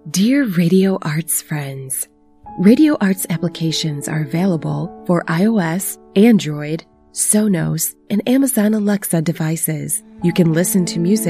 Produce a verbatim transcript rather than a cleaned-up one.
Dear Radio Arts friends, Radio Arts applications are available for iOS, Android, Sonos, and Amazon Alexa devices. You can listen to music